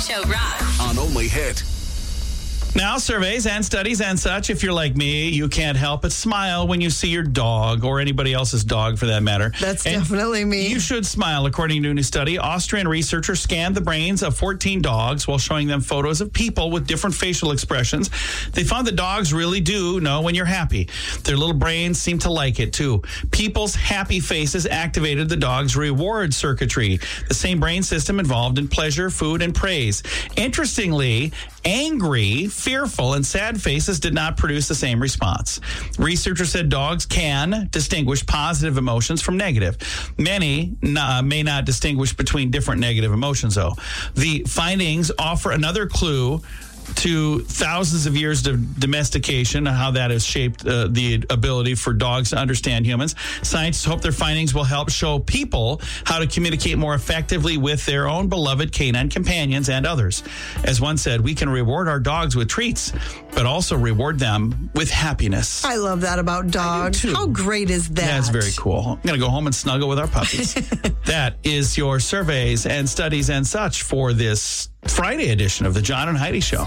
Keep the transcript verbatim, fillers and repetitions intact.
Show rocks. On Only Hit. Now, surveys and studies and such, if you're like me, you can't help but smile when you see your dog or anybody else's dog for that matter. That's And definitely me. You should smile. According to a new study, Austrian researchers scanned the brains of fourteen dogs while showing them photos of people with different facial expressions. They found that dogs really do know when you're happy. Their little brains seem to like it too. People's happy faces activated the dog's reward circuitry, the same brain system involved in pleasure, food, and praise. Interestingly, angry, fearful, and sad faces did not produce the same response. Researchers said dogs can distinguish positive emotions from negative. Many uh, may not distinguish between different negative emotions, though. The findings offer another clue to thousands of years of domestication and how that has shaped uh, the ability for dogs to understand humans. Scientists hope their findings will help show people how to communicate more effectively with their own beloved canine companions and others. As one said, we can reward our dogs with treats, but also reward them with happiness. I love that about dogs. too. How great is that? That's very cool. I'm going to go home and snuggle with our puppies. That is your surveys and studies and such for this Friday edition of the John and Heidi Show.